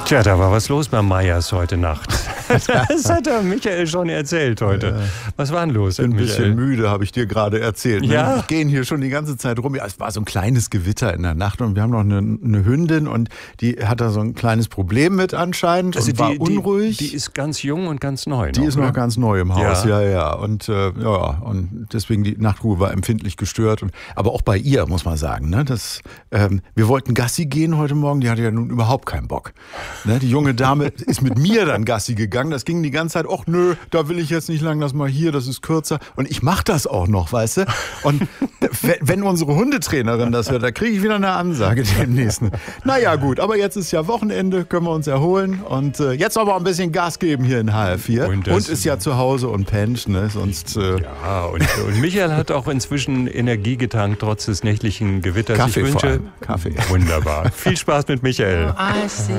Tja, da war was los bei Meyers heute Nacht. Das hat der Michael schon erzählt heute. Was war denn los? Ich bin ein bisschen müde, habe ich dir gerade erzählt. Ne? Ja. Wir gehen hier schon die ganze Zeit rum. Ja, es war so ein kleines Gewitter in der Nacht und wir haben noch eine Hündin und die hat da so ein kleines Problem mit anscheinend und war unruhig. Die ist ganz jung und ganz neu. Die ist noch ganz neu im Haus, Ja. ja. Und und deswegen die Nachtruhe war empfindlich gestört. Aber auch bei ihr, muss man sagen. Ne? Wir wollten Gassi gehen heute Morgen, die hatte ja nun überhaupt keinen Bock. Ne? Die junge Dame ist mit mir dann Gassi gegangen. Das ging die ganze Zeit, ach nö, da will ich jetzt nicht lang, lass mal hier, das ist kürzer. Und ich mach das auch noch, weißt du. Und wenn unsere Hundetrainerin das hört, da kriege ich wieder eine Ansage demnächst. Naja gut, aber jetzt ist ja Wochenende, können wir uns erholen. Und jetzt aber ein bisschen Gas geben hier in HF4. Und ist ja zu Hause und pennt, ne? Sonst... Ja, und Michael hat auch inzwischen Energie getankt, trotz des nächtlichen Gewitters. Kaffee Ich wünsche vor allem. Kaffee. Wunderbar. Viel Spaß mit Michael.